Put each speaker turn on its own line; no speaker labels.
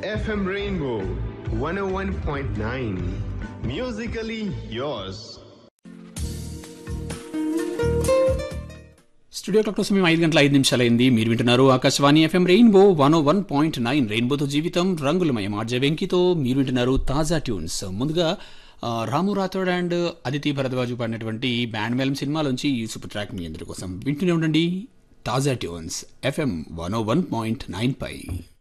FM Rainbow 101.9. Musically yours.
Studio clock సమయం 5:05 మీరు వింటున్నారు ఆకాశవాణి ఎఫ్ఎం రెయిన్బో 101.9 రెయిన్బోతో జీవితం రంగులమయం ఆర్జే వెంకితో మీరు వింటున్నారు తాజా ట్యూన్స్. ముందుగా రాము రాథోడ్ అండ్ అదితి భరద్వాజు పాడినటువంటి బ్యాండ్ మేళం సినిమాలోంచి ఈ సూపర్ ట్రాక్ మీ అందరి కోసం వింటూనే ఉండండి. తాజా ట్యూన్స్ ఎఫ్ఎం 101.9 పై.